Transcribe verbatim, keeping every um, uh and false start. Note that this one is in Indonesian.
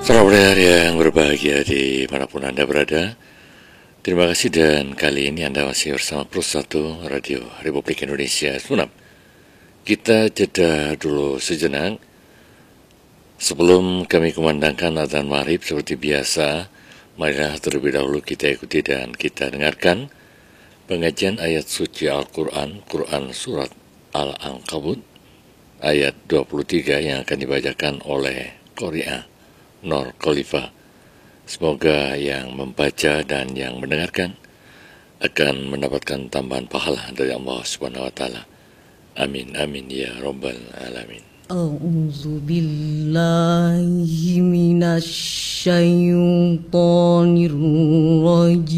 Selamat hari yang berbahagia dimanapun Anda berada. Terima kasih dan kali ini Anda masih bersama Plus satu Radio Republik Indonesia Sumeneb. Kita jeda dulu sejenak sebelum kami kumandangkan azan maghrib seperti biasa. Marilah terlebih dahulu kita ikuti dan kita dengarkan pengajian ayat suci Al-Quran, Quran Surat Al-Ankabut ayat dua puluh tiga yang akan dibacakan oleh Qoria Nur Khalifah. Semoga yang membaca dan yang mendengarkan akan mendapatkan tambahan pahala dari Allah Subhanahu wa taala. Amin amin ya rabbal alamin. A'udzu billahi minasy syaithanir rajim.